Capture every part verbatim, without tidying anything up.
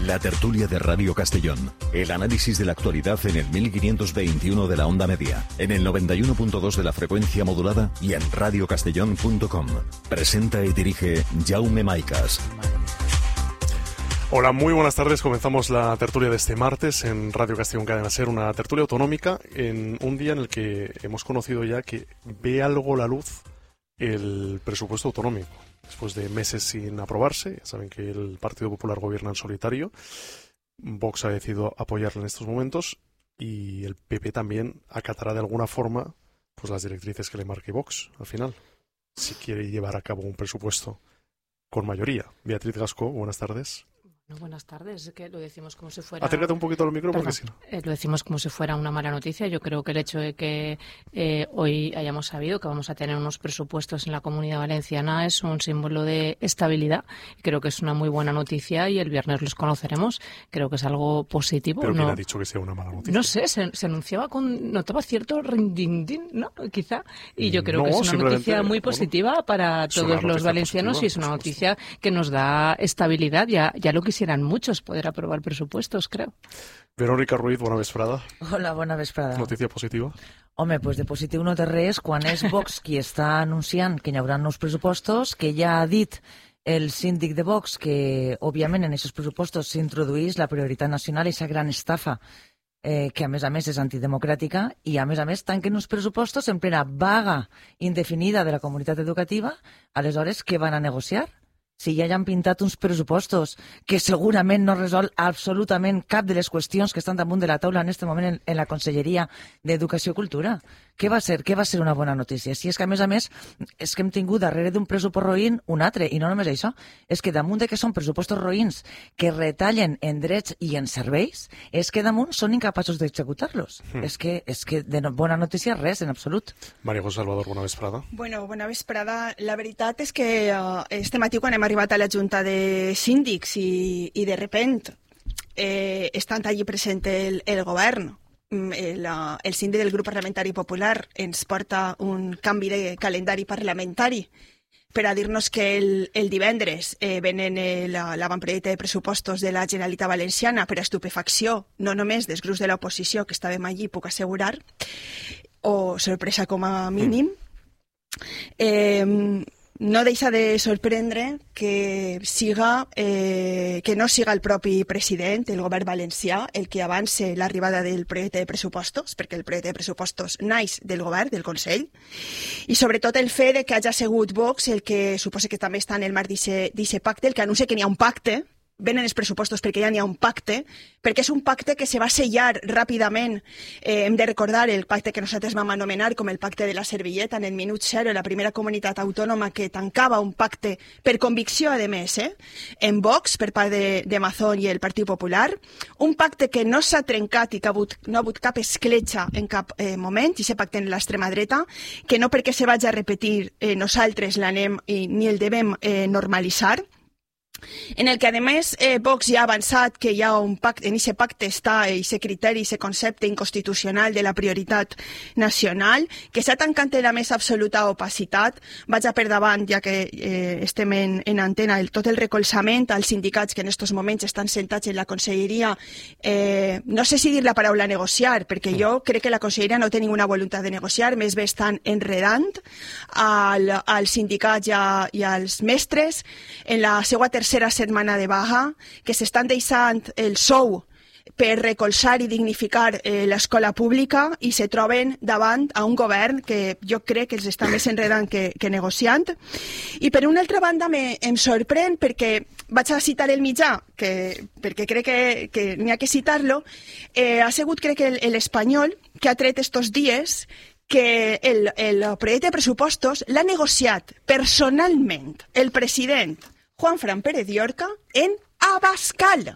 La tertulia de Radio Castellón. El análisis de la actualidad en el mil quinientos veintiuno de la onda media, en el noventa y uno punto dos de la frecuencia modulada y en radio castellón punto com. Presenta y dirige Jaume Maicas. Hola, muy buenas tardes. Comenzamos la tertulia de este martes en Radio Castellón Cadena Ser, una tertulia autonómica en un día en el que hemos conocido ya que ve algo la luz el presupuesto autonómico. Después de meses sin aprobarse, ya saben que el Partido Popular gobierna en solitario, Vox ha decidido apoyarle en estos momentos y el P P también acatará de alguna forma pues las directrices que le marque Vox al final, si quiere llevar a cabo un presupuesto con mayoría. Beatriz Gascó, buenas tardes. Bueno, buenas tardes, es que lo decimos como si fuera... Acércate un poquito al micro porque si no... Eh, lo decimos como si fuera una mala noticia. Yo creo que el hecho de que eh, hoy hayamos sabido que vamos a tener unos presupuestos en la Comunidad Valenciana es un símbolo de estabilidad. Creo que es una muy buena noticia y el viernes los conoceremos. Creo que es algo positivo. ¿Pero no, quién ha dicho que sea una mala noticia? No sé, se, se anunciaba con... Notaba cierto rindindín, ¿no? Quizá. Y yo creo no, que es una noticia muy positiva bueno, para todos los valencianos positiva, y es una noticia que nos da estabilidad. Ya, ya lo quisieran muchos poder aprobar pressupostos, creo. Verónica Ruiz, bona vesprada. Hola, bona vesprada. Notícia positiva? Home, pues de positiu no té res quan és Vox qui està anunciant que hi haurà nous pressupostos, que ja ha dit el síndic de Vox que, òbviament, en aquests pressupostos s'introduís la prioritat nacional i aquesta gran estafa eh, que, a més a més, és antidemocràtica i, a més a més, tanquen uns pressupostos en plena vaga indefinida de la comunitat educativa. Aleshores, què van a negociar? Si ja hi han pintat uns pressupostos que segurament no resol absolutament cap de les qüestions que estan damunt de la taula en aquest moment en, en la Conselleria d'Educació i Cultura. Què va ser? Què va ser una bona notícia? Si és que, a més a més, és que hem tingut darrere d'un pressupost roïn un altre, i no només això, és que damunt de que són pressupostos roïns que retallen en drets i en serveis, és que damunt són incapaços d'executar-los. Mm. És que, és que de no, bona notícia res, en absolut. María José Salvador, bona vesprada. Bueno, bona vesprada. La veritat és que uh, este matí quan hem arribat a la Junta de Síndics i, i de repent eh, estant allí present el, el govern, el, el síndic del grup parlamentari popular ens porta un canvi de calendari parlamentari per a dir-nos que el, el divendres eh, venen l'avantprojecte de pressupostos de la Generalitat Valenciana per a estupefacció, no només dels grups de l'oposició que estàvem allí, puc assegurar, o sorpresa com a mínim. Eh, No deixa de sorprendre que siga eh, que no siga el propi president, el govern valencià, el que avance l'arribada del projecte de pressupostos, perquè el projecte de pressupostos naix del govern, del Consell, i sobretot el fet de que hagi sigut Vox el que suposa que també està en el marc d'aquest pacte, el que anuncia que n'hi ha un pacte, venen els pressupostos perquè ja n'hi ha un pacte, perquè és un pacte que se va sellar ràpidament. Eh, hem de recordar el pacte que nosaltres vam anomenar com el pacte de la servilleta en el minut zero, la primera comunitat autònoma que tancava un pacte per convicció, a més, eh? en Vox, per part de, de Mazón i el Partit Popular, un pacte que no s'ha trencat i que ha hagut, no ha hagut cap escletxa en cap eh, moment, i aquest pacte en l'extrema dreta, que no perquè se vagi a repetir eh, nosaltres l'anem i ni el devem eh, normalitzar, en el que, a més, eh, Vox ja ha avançat que hi ha un pacte, en aquest pacte està aquest criteri, aquest concepte inconstitucional de la prioritat nacional, que s'ha tancat en la més absoluta opacitat. Vaig a per davant, ja que eh, estem en, en antena, el, tot el recolzament als sindicats que en aquests moments estan sentats en la conselleria. Eh, no sé si dir la paraula negociar, perquè jo crec que la conselleria no té ninguna voluntat de negociar, més bé estan enredant al, als sindicats i, a, i als mestres en la seva tercera tercera setmana de vaga, que s'estan deixant el sou per recolzar i dignificar eh, l'escola pública i se troben davant a un govern que jo crec que els està més enredant que, que negociant. I per una altra banda me, em sorprèn perquè vaig a citar el mitjà, que, perquè crec que, que n'hi ha que citar-lo, eh, ha sigut crec que l'Espanyol que ha tret estos dies que el, el projecte de pressupostos l'ha negociat personalment el president Juan Fran Pérez Llorca en Abascal.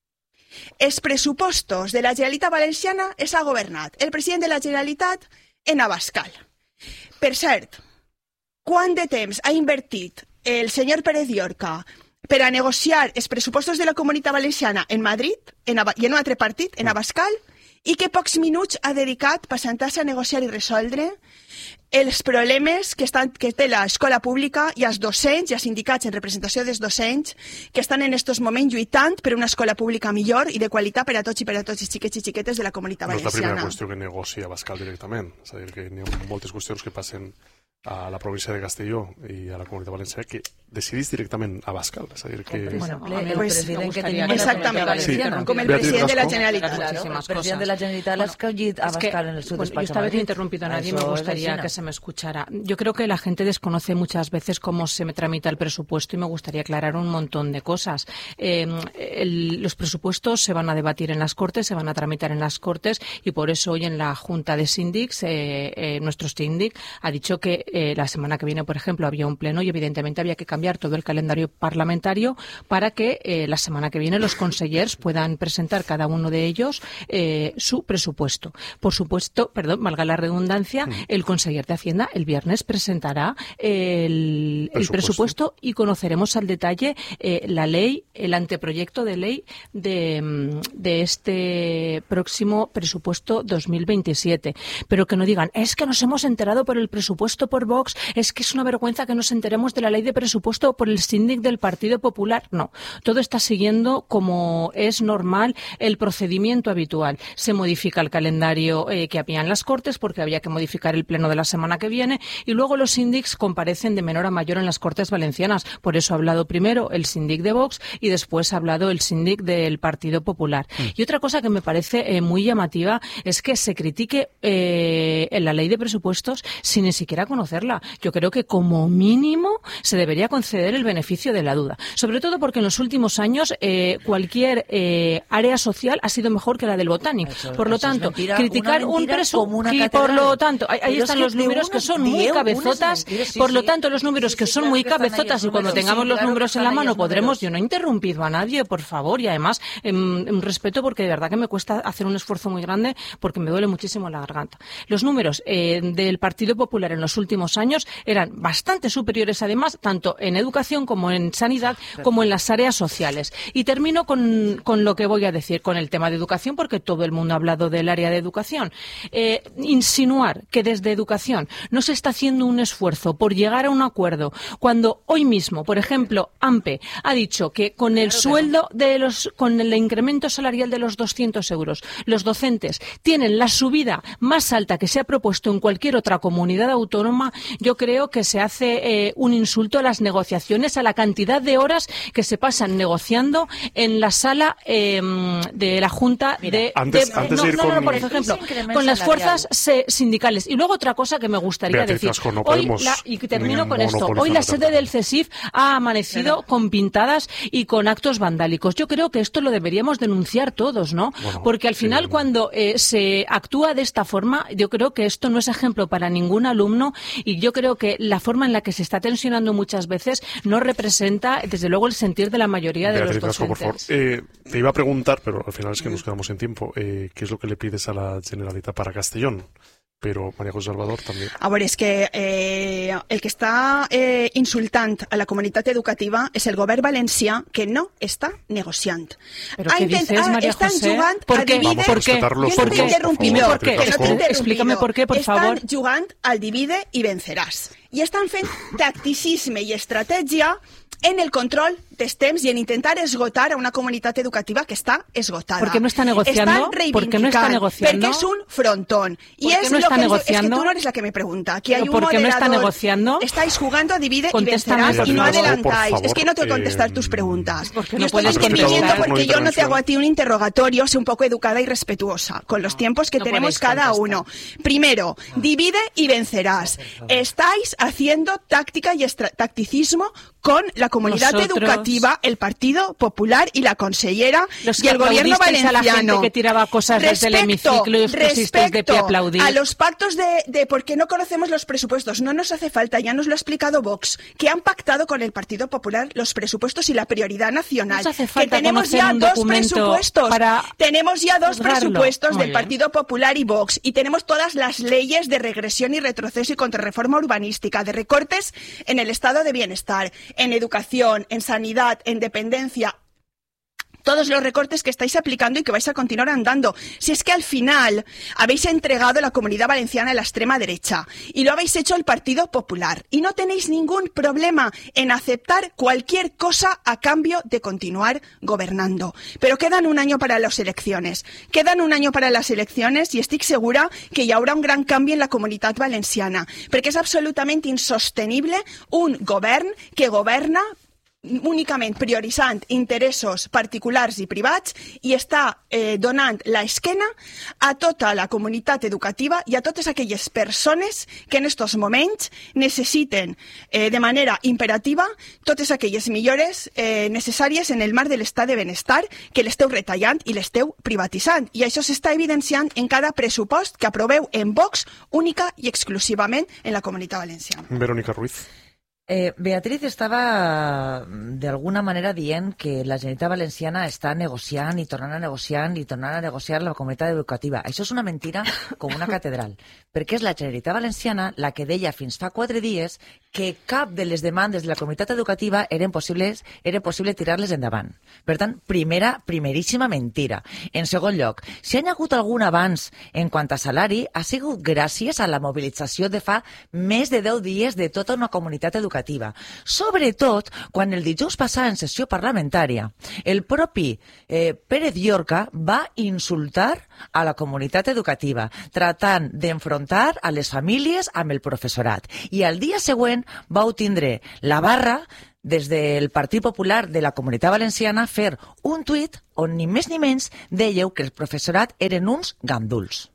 Els pressupostos de la Generalitat Valenciana és ha governat el president de la Generalitat en Abascal. Per cert, quant de temps ha invertit el senyor Pérez Llorca per a negociar els pressupostos de la Comunitat Valenciana en Madrid en, i en un altre partit, en Abascal, i que pocs minuts ha dedicat per sentar-se a negociar i resoldre els problemes que, estan, que té l'escola pública i els docents i els sindicats en representació dels docents que estan en aquests moments lluitant per una escola pública millor i de qualitat per a tots i per a tots els xiquets i xiquetes de la comunitat valenciana. No és la primera qüestió que negocia Abascal directament, és a dir, que hi ha moltes qüestions que passen a la província de Castelló i a la comunitat valenciana que decidís directament a Abascal, és a dir que... Bueno, el pues, president que tenim exactament, sí, com el president de la Generalitat. Claro, el presidente de la Generalitat ha escollit a Abascal en el su despacho. Yo esta vez no he interrumpido a nadie, me gustaría que se me escuchara. Yo creo que la gente desconoce muchas veces cómo se me tramita el presupuesto y me gustaría aclarar un montón de cosas. Eh, el, los presupuestos se van a debatir en las Cortes, se van a tramitar en las Cortes y por eso hoy en la Junta de Síndics, eh, eh, nuestro síndic ha dicho que eh, la semana que viene, por ejemplo, había un pleno y evidentemente había que cambiar todo el calendario parlamentario para que eh, la semana que viene los consellers puedan presentar cada uno de ellos eh, su presupuesto. Por supuesto, perdón, valga la redundancia, el conseller de Hacienda el viernes presentará el, el presupuesto y conoceremos al detalle eh, la ley, el anteproyecto de ley de, de este próximo presupuesto dos mil veintisiete. Pero que no digan, es que nos hemos enterado por el presupuesto por Vox, es que es una vergüenza que nos enteremos de la ley de presupuesto por el síndic del Partido Popular. No, todo está siguiendo como es normal el procedimiento habitual. Se modifica el calendario eh, que había en las Cortes porque había que modificar el pleno de la semana que viene y luego los síndics comparecen de menor a mayor en las Cortes valencianas. Por eso ha hablado primero el síndic de Vox y después ha hablado el síndic del Partido Popular. Mm. Y otra cosa que me parece eh, muy llamativa es que se critique eh, en la ley de presupuestos sin ni siquiera conocerla. Yo creo que como mínimo se debería conceder el beneficio de la duda. Sobre todo porque en los últimos años eh, cualquier eh, área social ha sido mejor que la del Botánico. Eso, por lo tanto, mentira, criticar un presupuesto y por lo tanto, ahí, ahí están es los números que son muy cabezotas, mentiras, sí, por lo tanto los números sí, que sí, son claro muy que cabezotas y cuando tengamos sí, los claro números en la mano podremos, yo no he interrumpido a nadie, por favor, y además en, en respeto porque de verdad que me cuesta hacer un esfuerzo muy grande porque me duele muchísimo la garganta. Los números eh, del Partido Popular en los últimos años eran bastante superiores además, tanto en educación como en sanidad, como en las áreas sociales. Y termino con, con lo que voy a decir, con el tema de educación, porque todo el mundo ha hablado del área de educación. Eh, insinuar que desde educación no se está haciendo un esfuerzo por llegar a un acuerdo, cuando hoy mismo, por ejemplo, AMPE ha dicho que con el sueldo de los, con el incremento salarial de los doscientos euros, los docentes tienen la subida más alta que se ha propuesto en cualquier otra comunidad autónoma, yo creo que se hace eh, un insulto a las negociaciones, a la cantidad de horas que se pasan negociando en la sala eh, de la Junta Mira, de, antes, de antes no, de ir no, con... no, por ejemplo, con las fuerzas se, sindicales. Y luego otra cosa que me gustaría Beatriz decir. Asco, no hoy la, y termino con esto. Hoy la sede del CESIF ha amanecido Pero... con pintadas y con actos vandálicos. Yo creo que esto lo deberíamos denunciar todos, ¿no? Bueno, porque al final sí, cuando eh, se actúa de esta forma, yo creo que esto no es ejemplo para ningún alumno y yo creo que la forma en la que se está tensionando muchas veces no representa, desde luego, el sentir de la mayoría de Beatriz los docentes. Asco, por favor. Eh, te iba a preguntar, pero al final es que nos quedamos sin tiempo, eh, ¿qué es lo que le pides a la Generalitat para Castellón? Però Maria José Salvador també. A veure, és que eh, el que està eh, insultant a la comunitat educativa és el govern valencià que no està negociant. ¿Pero qué dices, María José? ¿Por qué? Vamos ¿Por qué? ¿Por qué? qué? ¿Por qué? Explícame por qué, por favor. Estan jugant al divide i venceràs. I estan fent tacticisme i estratègia en el control dels temps i en intentar esgotar a una comunitat educativa que està esgotada. ¿Por qué no está negociando? ¿Por qué no está negociando? Perquè és un frontón. ¿Por qué no está negociando? Es que tú no eres la que me pregunta. Aquí hay un ¿Por qué no está negociando? Estáis jugando a divide y vencerás y no adelantáis. Es que no te contestar tus preguntas. Porque no puedes pidiendo porque yo no te hago a ti un interrogatorio, sé un poco educada y respetuosa con los tiempos que tenemos cada uno. Primero, divide y vencerás. Estáis haciendo táctica y tacticismo con la comunidad Nosotros, educativa, el Partido Popular y la consellera y el gobierno valenciano. A la gente que tiraba cosas respecto, desde el hemiciclo y os pusisteis de pie a aplaudir. A los pactos de, de por qué no conocemos los presupuestos, no nos hace falta, ya nos lo ha explicado Vox, que han pactado con el Partido Popular los presupuestos y la prioridad nacional. Nos hace falta que tenemos ya un dos presupuestos. Para tenemos ya dos juzgarlo. presupuestos Muy del bien. Partido Popular y Vox y tenemos todas las leyes de regresión y retroceso y contrarreforma urbanística, de recortes en el estado de bienestar, en educación, en sanidad, en dependencia. todos los recortes que estáis aplicando y que vais a continuar andando. Si es que al final habéis entregado la Comunidad Valenciana a la extrema derecha y lo habéis hecho el Partido Popular y no tenéis ningún problema en aceptar cualquier cosa a cambio de continuar gobernando. Pero quedan un año para las elecciones. Quedan un año para las elecciones i estic segura que hi haurà un gran canvi en la Comunitat Valenciana, perquè és absolutament insostenible un govern que governa únicament prioritzant interessos particulars i privats i està eh, donant l'esquena a tota la comunitat educativa i a totes aquelles persones que en aquests moments necessiten eh, de manera imperativa totes aquelles millores eh, necessàries en el marc de l'estat de benestar que l'esteu retallant i l'esteu privatitzant. I això s'està evidenciant en cada pressupost que aproveu en Vox única i exclusivament en la Comunitat Valenciana. Verónica Ruiz. Eh, Beatriz estava d'alguna manera dient que la Generalitat Valenciana està negociant i tornant a negociar i tornant a negociar la comunitat educativa. Això és una mentira com una catedral, perquè és la Generalitat Valenciana la que deia fins fa quatre dies que cap de les demandes de la comunitat educativa eren possibles, era possible tirar-les endavant. Per tant, primera, primeríssima mentira. En segon lloc, si hi ha hagut algun avanç en quant a salari, ha sigut gràcies a la mobilització de fa més de deu dies de tota una comunitat educativa. Sobretot quan el dijous passat en sessió parlamentària el propi eh, Pérez Llorca va insultar a la comunitat educativa, tratant d'enfrontar a les famílies amb el professorat. I al dia següent vau tindre la barra des del Partit Popular de la Comunitat Valenciana fer un tuit on ni més ni menys dèieu que el professorat eren uns ganduls.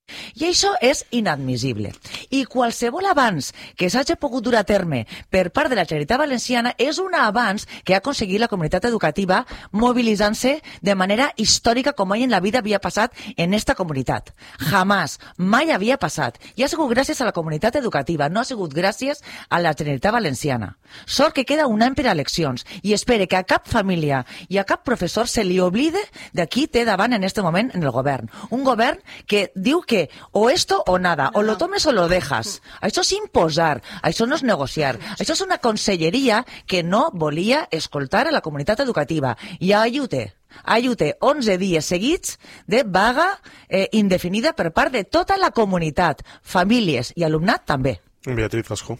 I això és inadmissible. I qualsevol avanç que s'hagi pogut dur a terme per part de la Generalitat Valenciana és un avanç que ha aconseguit la comunitat educativa mobilitzant-se de manera històrica com mai en la vida havia passat en esta comunitat. Jamás, mai havia passat. I ha sigut gràcies a la comunitat educativa, no ha sigut gràcies a la Generalitat Valenciana. Sort que queda un any per a eleccions i espere que a cap família i a cap professor se li oblide de qui té davant en este moment en el govern. Un govern que diu que o esto o nada, o lo tomes o lo dejas. Això és imposar, això no és negociar. Això és una conselleria que no volia escoltar a la comunitat educativa. I ayute, ayute onze dies seguits de vaga eh, indefinida per part de tota la comunitat, famílies i alumnat també. Beatriz Gascó.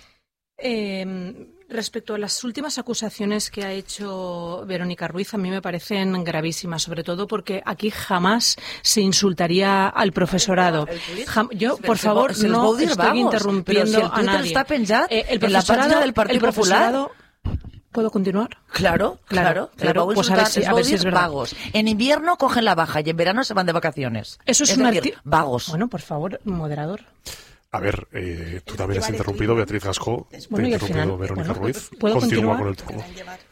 Eh, respecto a las últimas acusaciones que ha hecho Verónica Ruiz, a mí me parecen gravísimas, sobre todo porque aquí jamás se insultaría al profesorado. Jam yo, por favor, se no estoy vagos, interrumpiendo si el a nadie. Está pensat eh, el en la página del Partido Popular. ¿Puedo continuar? Claro, claro. claro, claro. Pues a ver si, a ver si es verdad. Vagos. En invierno cogen la baja y en verano se van de vacaciones. Eso es, es un decir, vagos. Bueno, por favor, moderador. A ver, eh, tú también has interrumpido, Beatriz Gascó, bueno, te ha interrumpido final, Verónica bueno, Ruiz. ¿puedo Continúa continuar? con el turno.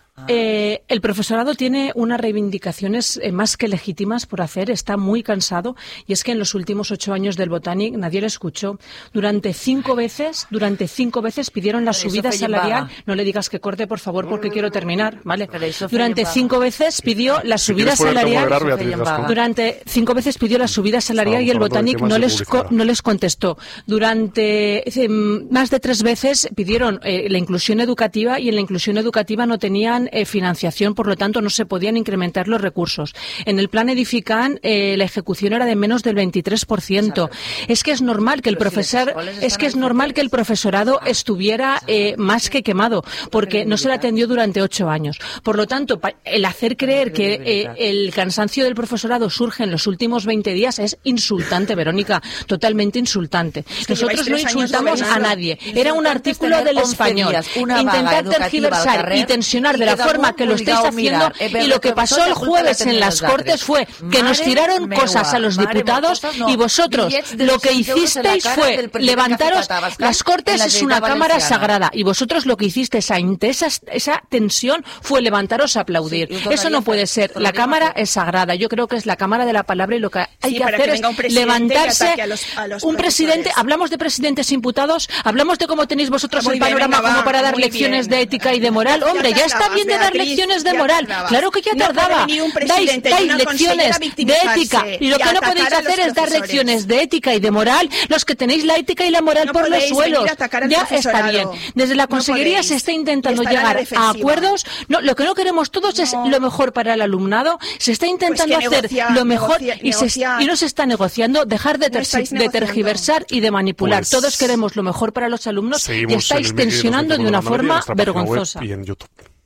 Eh, el profesorado tiene unas reivindicaciones eh, más que legítimas por hacer, está muy cansado, y es que en los últimos ocho años del Botanic nadie le escuchó. Durante cinco veces, durante cinco veces pidieron la subida salarial. No le digas que corte, por favor, porque quiero terminar, ¿vale? Durante cinco veces pidió la subida salarial. Durante cinco veces pidió la subida salarial y el Botanic no les no les contestó. Durante eh, más de tres veces pidieron eh, la inclusión educativa y en la inclusión educativa no tenían Eh, financiación, por lo tanto no se podían incrementar los recursos. En el plan Edifican eh, la ejecución era de menos del veintitrés por ciento. Es que es normal que el profesor, es que es normal que el profesorado estuviera eh, más que quemado, porque no se le atendió durante ocho años. Por lo tanto, el hacer creer que eh, el cansancio del profesorado surge en los últimos veinte días es insultante, Verónica, totalmente insultante. Nosotros no insultamos a nadie. Era un artículo del Español. Intentar tergiversar y tensionar de la forma que lo estáis haciendo, y lo que pasó el jueves en las Cortes fue que nos tiraron cosas a los diputados y vosotros lo que hicisteis fue levantaros. Las Cortes es una cámara sagrada y vosotros lo que hicisteis ante esa, esa tensión fue levantaros a aplaudir. Eso no puede ser. La cámara es sagrada. Yo creo que es la cámara de la palabra y lo que hay sí, que hacer que es levantarse. A los, a los un presidente, hablamos de presidentes imputados, hablamos de cómo tenéis vosotros muy el panorama bien, venga, como va, para dar lecciones bien. de ética y de moral. Hombre, ya está bien de dar Beatriz, lecciones de ya moral. tardabas. Claro que ya No tardaba. puede venir un Dais, presidente y dais una lecciones consellera de victimizarse ética. Y lo y que no atacar podéis a los hacer es dar profesores. lecciones de ética y de moral, los que tenéis la ética y la moral No por los podéis suelos. venir a atacar al Ya está profesorado. bien. Desde la No Consellería podéis. se está intentando Y estar a la llegar a defensiva. acuerdos. No, lo que no queremos todos es No. lo mejor para el alumnado. Se está intentando Pues que hacer negocia- lo mejor negocia- y, se, negocia- y no se está negociando. Dejar de, No tersi- estáis de negociando. tergiversar y de manipular. Pues Todos queremos lo mejor para los alumnos y seguimos en estáis el mil quinientos tensionando de veintiuno una de la Madrid, en forma nuestra página web vergonzosa. y en YouTube.